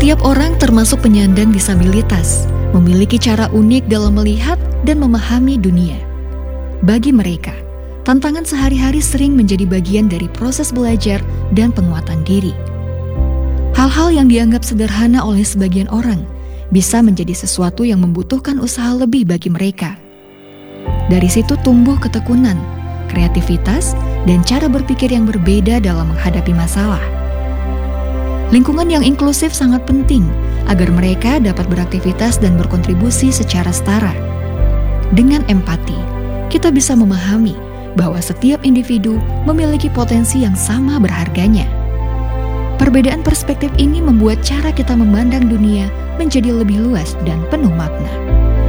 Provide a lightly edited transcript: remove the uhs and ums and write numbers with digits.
Setiap orang termasuk penyandang disabilitas memiliki cara unik dalam melihat dan memahami dunia. Bagi mereka, tantangan sehari-hari sering menjadi bagian dari proses belajar dan penguatan diri. Hal-hal yang dianggap sederhana oleh sebagian orang bisa menjadi sesuatu yang membutuhkan usaha lebih bagi mereka. Dari situ tumbuh ketekunan, kreativitas, dan cara berpikir yang berbeda dalam menghadapi masalah. Lingkungan yang inklusif sangat penting agar mereka dapat beraktivitas dan berkontribusi secara setara. Dengan empati, kita bisa memahami bahwa setiap individu memiliki potensi yang sama berharganya. Perbedaan perspektif ini membuat cara kita memandang dunia menjadi lebih luas dan penuh makna.